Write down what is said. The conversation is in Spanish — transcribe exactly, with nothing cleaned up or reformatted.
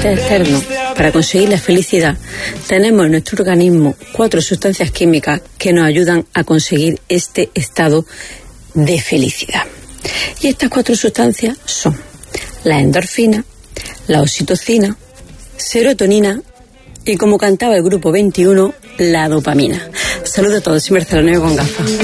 placer externo para conseguir la felicidad, tenemos en nuestro organismo cuatro sustancias químicas que nos ayudan a conseguir este estado de felicidad. Y estas cuatro sustancias son la endorfina, la oxitocina, serotonina y, como cantaba el grupo veintiuno, la dopamina. Saludos a todos, soy Marcela Nuevo con gafas.